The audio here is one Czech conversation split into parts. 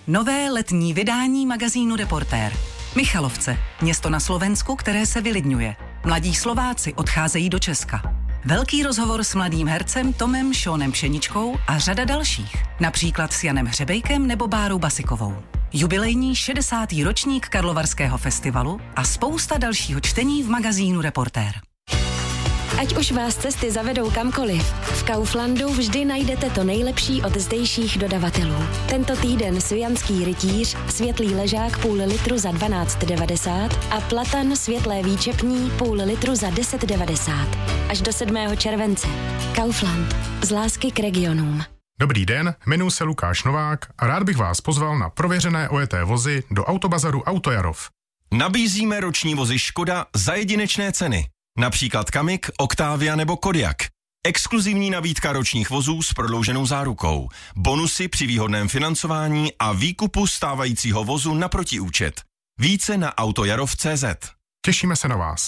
Nové letní vydání magazínu Reportér. Michalovce, město na Slovensku, které se vylidňuje. Mladí Slováci odcházejí do Česka. Velký rozhovor s mladým hercem Tomem Šónem Pšeničkou a řada dalších. Například s Janem Hřebejkem nebo Bárou Basikovou. Jubilejní 60. ročník Karlovarského festivalu a spousta dalšího čtení v magazínu Reportér. Ať už vás cesty zavedou kamkoliv, v Kauflandu vždy najdete to nejlepší od zdejších dodavatelů. Tento týden svijanský rytíř, světlý ležák půl litru za 12,90 a platan světlé výčepní půl litru za 10,90. Až do 7. července. Kaufland. Z lásky k regionům. Dobrý den, jmenuji se Lukáš Novák a rád bych vás pozval na prověřené ojeté vozy do Autobazaru Autojarov. Nabízíme roční vozy Škoda za jedinečné ceny. Například Kamik, Octavia nebo Kodiaq. Exkluzivní nabídka ročních vozů s prodlouženou zárukou. Bonusy při výhodném financování a výkupu stávajícího vozu na protiúčet. Více na autojarov.cz. Těšíme se na vás.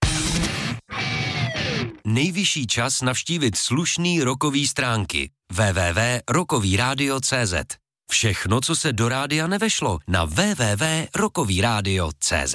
Nejvyšší čas navštívit slušný rockový stránky. www.rockovyradio.cz. Všechno, co se do rádia nevešlo, na www.rockovyradio.cz.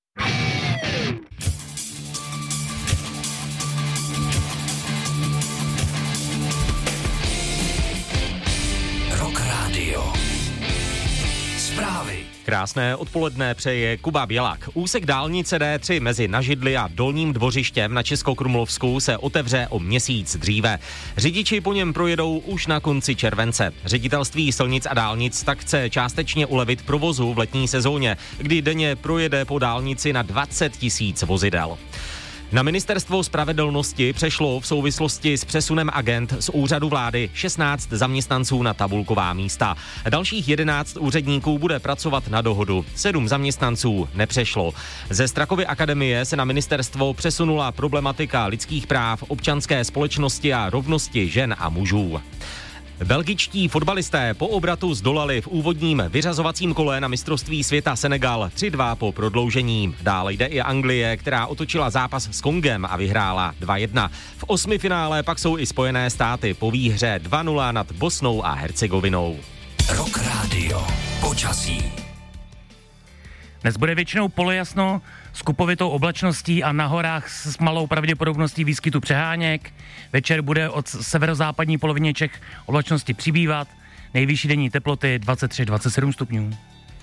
Zprávy. Krásné odpoledne přeje Kuba Bělak. Úsek dálnice D3 mezi Nažidly a Dolním Dvořištěm na Českokrumlovsku se otevře o měsíc dříve. Řidiči po něm projedou už na konci července. Ředitelství silnic a dálnic tak chce částečně ulevit provozu v letní sezóně, kdy denně projede po dálnici na 20 000 vozidel. Na ministerstvo spravedlnosti přešlo v souvislosti s přesunem agent z úřadu vlády 16 zaměstnanců na tabulková místa. Dalších 11 úředníků bude pracovat na dohodu. 7 zaměstnanců nepřešlo. Ze Strakovy akademie se na ministerstvo přesunula problematika lidských práv, občanské společnosti a rovnosti žen a mužů. Belgičtí fotbalisté po obratu zdolali v úvodním vyřazovacím kole na mistrovství světa Senegal 3-2 po prodloužení. Dále jde i Anglie, která otočila zápas s Kongem a vyhrála 2-1. V osmifinále pak jsou i Spojené státy po výhře 2-0 nad Bosnou a Hercegovinou. Rock Radio. Počasí. Dnes bude většinou polojasno s kupovitou oblačností a na horách s malou pravděpodobností výskytu přeháněk. Večer bude od severozápadní polovině Čech oblačnosti přibývat. Nejvyšší denní teploty 23-27 stupňů.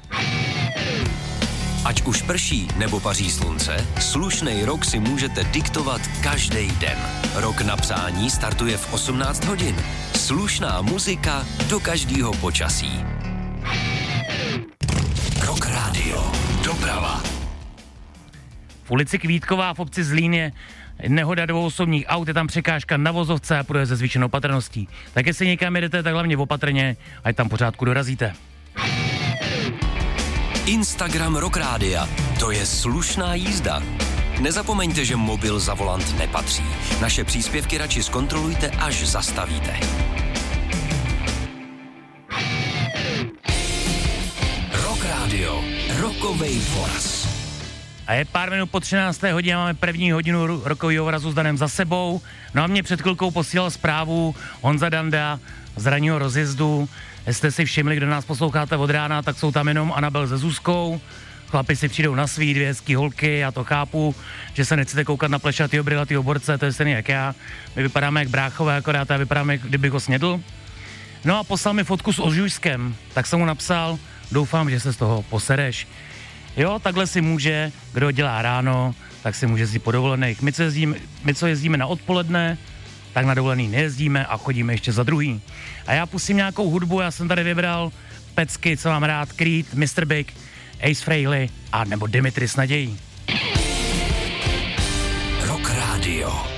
Ať už prší nebo paří slunce, slušnej rok si můžete diktovat každý den. Rok na přání startuje v 18 hodin. Slušná muzika do každého počasí. Rock Radio. Doprava. V ulici Kvítková v obci Zlín je nehoda 2 osobních aut, je tam překážka na vozovce a půjde se zvýšenou opatrností. Tak jestli někam jedete, tak hlavně opatrně, ať tam pořádku dorazíte. Instagram Rock Rádia. To je slušná jízda. Nezapomeňte, že mobil za volant nepatří. Naše příspěvky radši zkontrolujte, až zastavíte. Rock Radio. Rockovej voraz. A je pár minut po 13. hodině, máme první hodinu rokového vorazu s Danem za sebou. No a mě před chvilkou posílal zprávu Honza Danda z ranního rozjezdu. Jestli jste si všimli, kdo nás posloucháte od rána, tak jsou tam jenom Anabel se Zuzkou. Chlapi si přijdou na svý, 2 hezký holky, já to chápu, že se nechcete koukat na plešatýho brilatýho borce, to je stejný jak já. My vypadáme jak bráchové, akorát já vypadám, jak kdybych ho snědl. No a poslal mi fotku s Ožujskem, tak jsem mu napsal, doufám, že se z toho posereš. Jo, takhle si může, kdo dělá ráno, tak si může jezdit po dovolených. My, co jezdíme na odpoledne, tak na dovolený nejezdíme a chodíme ještě za druhý. A já pustím nějakou hudbu, já jsem tady vybral pecky, co mám rád, Creed, Mr. Big, Ace Frehley a nebo Dimitri s nadějí. Rock Radio.